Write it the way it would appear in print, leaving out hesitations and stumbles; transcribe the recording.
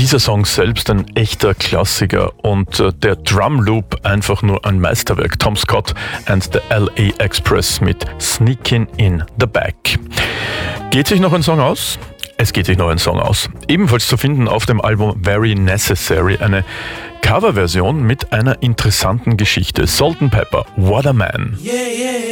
Dieser Song selbst ein echter Klassiker und der Drum Loop einfach nur ein Meisterwerk. Tom Scott and the LA Express mit Sneakin' in the Back. Geht sich noch ein Song aus? Es geht sich noch ein Song aus. Ebenfalls zu finden auf dem Album Very Necessary, eine Coverversion mit einer interessanten Geschichte. Salt and Pepper, What a Man.